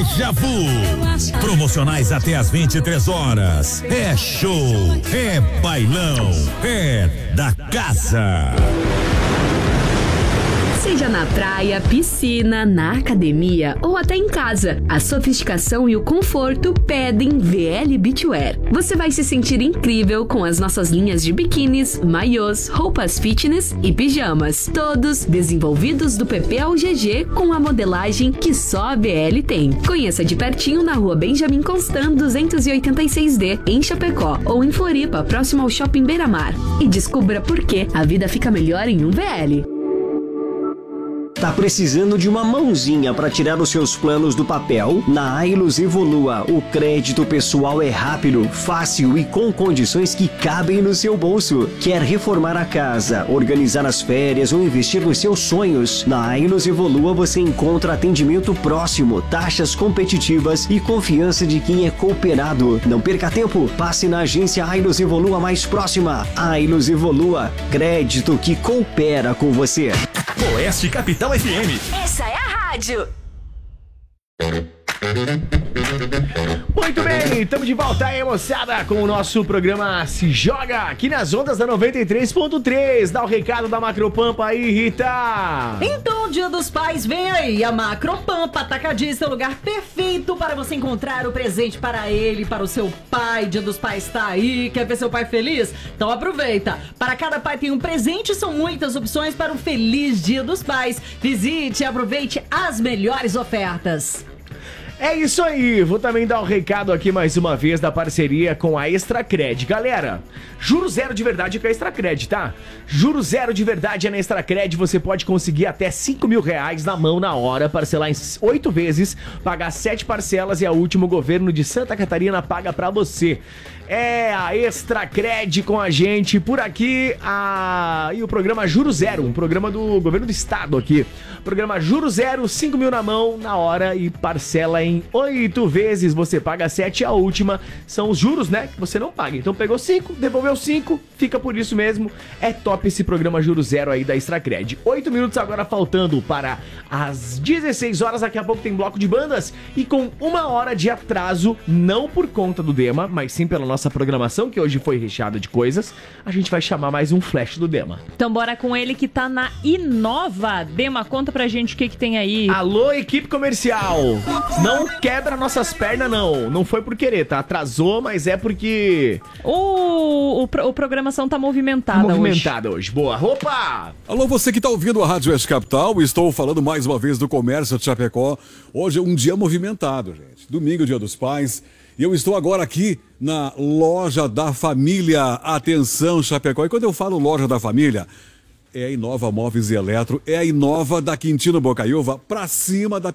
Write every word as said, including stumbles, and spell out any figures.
Deja Vu. Promocionais até às vinte e três horas. É show, é bailão, é da casa. Seja na praia, piscina, na academia ou até em casa, a sofisticação e o conforto pedem V L Beachwear. Você vai se sentir incrível com as nossas linhas de biquínis, maiôs, roupas fitness e pijamas. Todos desenvolvidos do P P ao G G com a modelagem que só a V L tem. Conheça de pertinho na rua Benjamin Constant duzentos e oitenta e seis D, em Chapecó, ou em Floripa, próximo ao Shopping Beira-Mar. E descubra por que a vida fica melhor em um V L. Tá precisando de uma mãozinha para tirar os seus planos do papel? Na Ailus Evolua, o crédito pessoal é rápido, fácil e com condições que cabem no seu bolso. Quer reformar a casa, organizar as férias ou investir nos seus sonhos? Na Ailus Evolua você encontra atendimento próximo, taxas competitivas e confiança de quem é cooperado. Não perca tempo, passe na agência Ailus Evolua mais próxima. Ailus Evolua, crédito que coopera com você. Oeste Capital F M. Essa é a rádio. Muito bem, estamos de volta aí, moçada, com o nosso programa Se Joga, aqui nas ondas da noventa e três ponto três. Dá o recado da Macropampa aí, Rita. Então, Dia dos Pais, vem aí, a Macropampa Atacadista é o lugar perfeito para você encontrar o presente para ele, para o seu pai. Dia dos Pais tá aí, quer ver seu pai feliz? Então aproveita. Para cada pai tem um presente, são muitas opções para um feliz Dia dos Pais. Visite e aproveite as melhores ofertas. É isso aí, vou também dar o um recado aqui mais uma vez da parceria com a Extracred. Galera, juro zero de verdade com a Extracred, tá? Juro zero de verdade é na Extracred, você pode conseguir até cinco mil reais na mão na hora, parcelar em oito vezes, pagar sete parcelas e a última o governo de Santa Catarina paga pra você. É a Extracred com a gente por aqui, a... e o programa Juro Zero, um programa do governo do estado aqui. Programa Juro Zero, cinco mil na mão, na hora e parcela em oito vezes. Você paga sete, a última são os juros, né? Que você não paga. Então pegou cinco, devolveu cinco, fica por isso mesmo. É top esse programa Juro Zero aí da Extracred. Oito minutos agora faltando para as dezesseis horas. Daqui a pouco tem bloco de bandas e com uma hora de atraso, não por conta do Dema, mas sim pela nossa programação, que hoje foi recheada de coisas, a gente vai chamar mais um flash do Dema. Então bora com ele que tá na Inova. Dema, conta pra gente o que que tem aí. Alô, equipe comercial. Não quebra nossas pernas, não. Não foi por querer, tá? Atrasou, mas é porque... O, o, o programação tá movimentada, movimentada hoje. hoje. Boa. Opa! Alô, você que tá ouvindo a Rádio Oeste Capital, estou falando mais uma vez do comércio de Chapecó. Hoje é um dia movimentado, gente. Domingo, Dia dos Pais. E eu estou agora aqui na Loja da Família. Atenção, Chapecó. E quando eu falo Loja da Família, é a Inova Móveis e Eletro, é a Inova da Quintino Bocaiúva, pra cima da